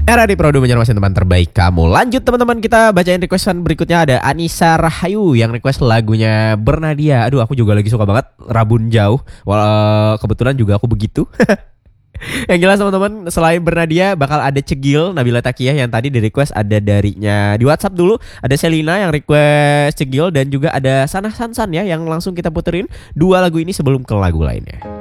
Era di Produ menyermasin teman terbaik kamu. Lanjut teman-teman, kita bacain requestan berikutnya. Ada Anissa Rahayu yang request lagunya Bernadia. Aduh, aku juga lagi suka banget Rabun Jauh. Kebetulan juga aku begitu. Yang jelas teman-teman, selain Bernadia bakal ada Cegil Nabila Takiyah yang tadi di request, ada darinya di WhatsApp dulu. Ada Selina yang request Cegil, dan juga ada Sanah Sansan ya yang langsung kita puterin dua lagu ini sebelum ke lagu lainnya.